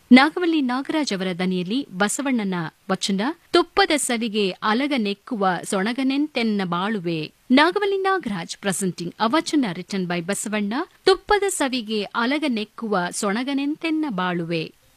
ನಾಗವಲ್ಲಿ ನಾಗರಾಜ್ ಅವರ ದನಿಯಲ್ಲಿ ಬಸವಣ್ಣನ ವಚನ ತುಪ್ಪದ ಸವಿಗೆ ಅಲಗ ನೆಕ್ಕುವ ಸೊಣಗನೆಂತೆನ್ನ ಬಾಳುವೆ. ನಾಗವಲ್ಲಿ ನಾಗರಾಜ್ ಪ್ರೆಸೆಂಟಿಂಗ್ ಅ ವಚನ ರಿಟನ್ ಬೈ ಬಸವಣ್ಣ. ತುಪ್ಪದ ಸವಿಗೆ ಅಲಗ ನೆಕ್ಕುವ ಸೊಣಗನೆಂತೆನ್ನ ಬಾಳುವೆ.